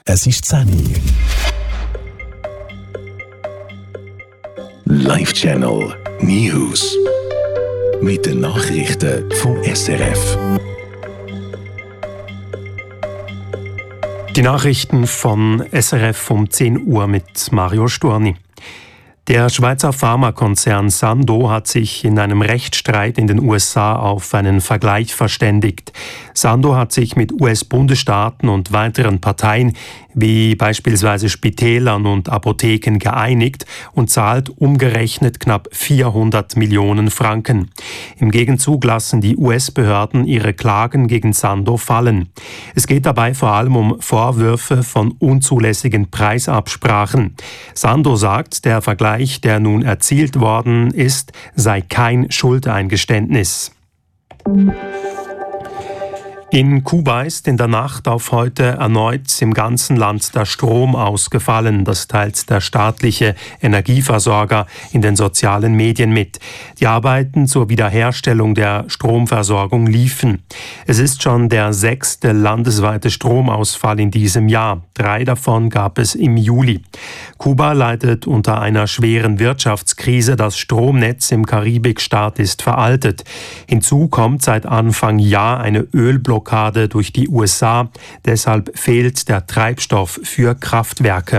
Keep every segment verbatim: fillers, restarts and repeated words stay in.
Es ist zehn Uhr. Live Channel News. Mit den Nachrichten vom S R F. Die Nachrichten von S R F um zehn Uhr mit Mario Storni. Der Schweizer Pharmakonzern Sandoz hat sich in einem Rechtsstreit in den U S A auf einen Vergleich verständigt. Sandoz hat sich mit U S-Bundesstaaten und weiteren Parteien wie beispielsweise Spitälern und Apotheken geeinigt und zahlt umgerechnet knapp vierhundert Millionen Franken. Im Gegenzug lassen die U S-Behörden ihre Klagen gegen Sandoz fallen. Es geht dabei vor allem um Vorwürfe von unzulässigen Preisabsprachen. Sandoz sagt, der Vergleich, der nun erzielt worden ist, sei kein Schuldeingeständnis. In Kuba ist in der Nacht auf heute erneut im ganzen Land der Strom ausgefallen. Das teilt der staatliche Energieversorger in den sozialen Medien mit. Die Arbeiten zur Wiederherstellung der Stromversorgung liefen. Es ist schon der sechste landesweite Stromausfall in diesem Jahr. Drei davon gab es im Juli. Kuba leidet unter einer schweren Wirtschaftskrise. Das Stromnetz im Karibikstaat ist veraltet. Hinzu kommt seit Anfang Jahr eine Ölblockade durch die U S A. Deshalb fehlt der Treibstoff für Kraftwerke.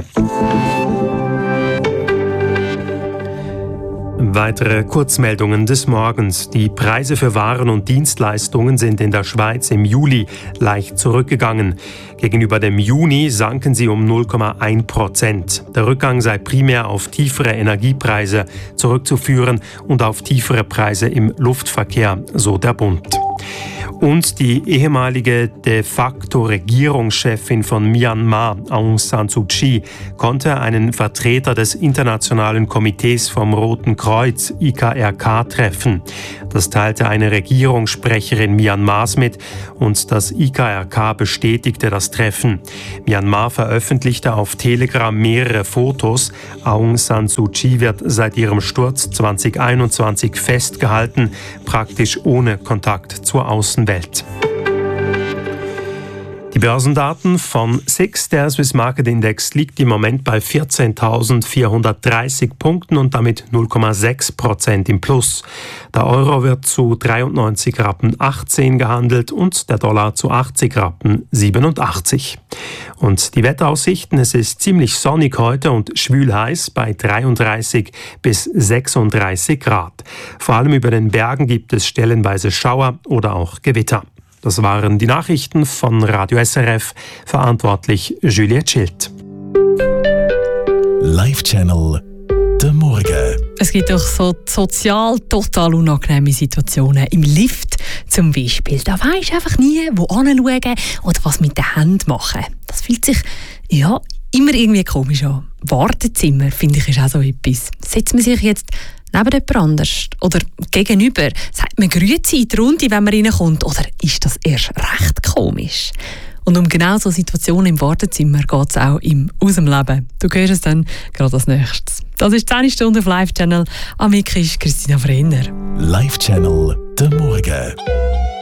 Weitere Kurzmeldungen des Morgens. Die Preise für Waren und Dienstleistungen sind in der Schweiz im Juli leicht zurückgegangen. Gegenüber dem Juni sanken sie um null Komma eins Prozent. Der Rückgang sei primär auf tiefere Energiepreise zurückzuführen und auf tiefere Preise im Luftverkehr, so der Bund. Und die ehemalige de facto Regierungschefin von Myanmar, Aung San Suu Kyi, konnte einen Vertreter des Internationalen Komitees vom Roten Kreuz, I K R K, treffen. Das teilte eine Regierungssprecherin Myanmars mit und das I K R K bestätigte das Treffen. Myanmar veröffentlichte auf Telegram mehrere Fotos. Aung San Suu Kyi wird seit ihrem Sturz zwanzig einundzwanzig festgehalten, praktisch ohne Kontakt zur Außenwelt. Die Börsendaten von S I X, der Swiss Market Index, liegt im Moment bei vierzehntausendvierhundertdreißig Punkten und damit null Komma sechs Prozent im Plus. Der Euro wird zu dreiundneunzig Rappen achtzehn gehandelt und der Dollar zu achtzig Rappen siebenundachtzig. Und die Wetteraussichten: Es ist ziemlich sonnig heute und schwül heiß bei dreiunddreißig bis sechsunddreißig Grad. Vor allem über den Bergen gibt es stellenweise Schauer oder auch Gewitter. Das waren die Nachrichten von Radio S R F, verantwortlich Juliette Schild. Live Channel der Morgen. Es gibt doch so sozial total unangenehme Situationen. Im Lift zum Beispiel. Da weisst du einfach nie, wo hinschauen oder was mit den Händen machen. Das fühlt sich ja immer irgendwie komisch an. Wartezimmer, finde ich, ist auch so etwas. Setzt man sich jetzt neben jemand anders oder gegenüber? Sagt man «Grüezi» in die Runde, wenn man reinkommt? Oder ist das erst recht komisch? Und um genau so Situationen im Wartezimmer geht es auch im «Aus dem Leben». Du hörst es dann gerade als nächstes. Das ist die zehn Stunde auf Live Channel. Am Mic ist Christina Brenner. Live Channel der Morgen.